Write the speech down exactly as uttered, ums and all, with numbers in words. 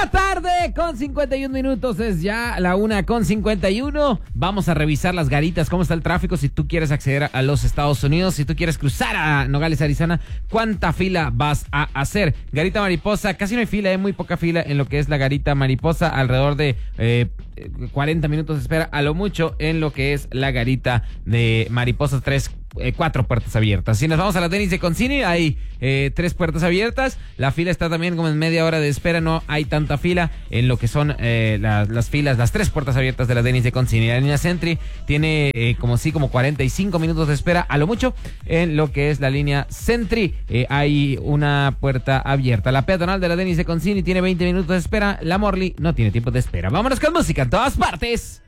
la tarde con cincuenta y un minutos, es ya la una con cincuenta y uno. Vamos a revisar las garitas, cómo está el tráfico si tú quieres acceder a los Estados Unidos, si tú quieres cruzar a Nogales, Arizona, ¿cuánta fila vas a hacer? Garita Mariposa, casi no hay fila, hay muy poca fila en lo que es la Garita Mariposa, alrededor de eh, cuarenta minutos de espera a lo mucho en lo que es la Garita de Mariposa tres. Eh, cuatro puertas abiertas. Si nos vamos a la Denny's de Concini, hay eh, tres puertas abiertas. La fila está también como en media hora de espera. No hay tanta fila en lo que son eh, las, las filas, las tres puertas abiertas de la Denny's de Concini. La línea Sentry tiene eh, como sí, como cuarenta y cinco minutos de espera a lo mucho. En lo que es la línea Sentry eh, hay una puerta abierta. La peatonal de la Denny's de Concini tiene veinte minutos de espera. La Morley no tiene tiempo de espera. Vámonos con música en todas partes.